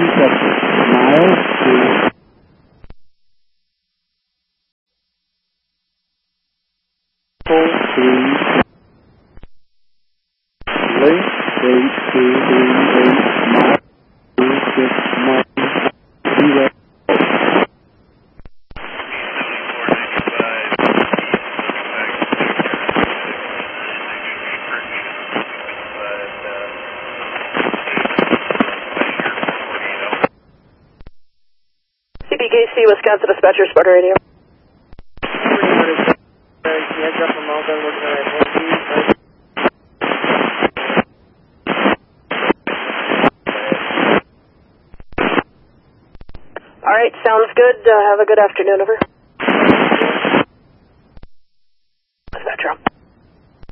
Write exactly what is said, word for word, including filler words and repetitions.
reception. Miles to four three link eight two three eight miles two six nine zero. C B K C, Wisconsin Dispatcher, Sparta Radio. All right, sounds good. Uh, have a good afternoon, over.